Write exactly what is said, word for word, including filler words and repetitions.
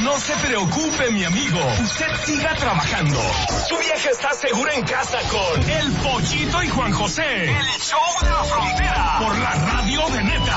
No se preocupe, mi amigo. Usted siga trabajando. Su vieja está segura en casa con El Pollito y Juan José. El show de la frontera. Por la radio de Neta.